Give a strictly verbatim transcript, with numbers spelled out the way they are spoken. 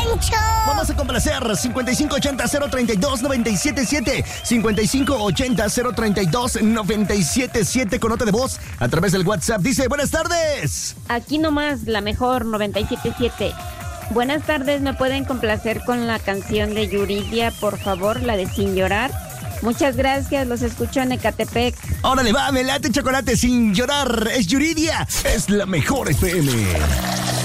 Poncho. Vamos a complacer cincuenta y cinco ochenta, cero treinta y dos, noventa y siete siete. cincuenta y cinco ochenta, cero treinta y dos, noventa y siete siete con nota de voz a través del WhatsApp. Dice, buenas tardes. Aquí nomás, la mejor, noventa y siete siete. Buenas tardes, ¿me pueden complacer con la canción de Yuridia, por favor, la de Sin Llorar? Muchas gracias, los escucho en Ecatepec. Órale, va, me late chocolate sin llorar. Es Yuridia, es la mejor F M.